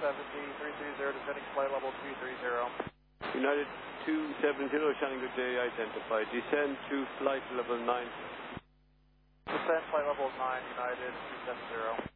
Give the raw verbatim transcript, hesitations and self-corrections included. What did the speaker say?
seventy, three three zero, descending flight level two three zero. United two seven zero, shining good day, identified. Descend to flight level nine. Descend flight level nine, United two seven zero.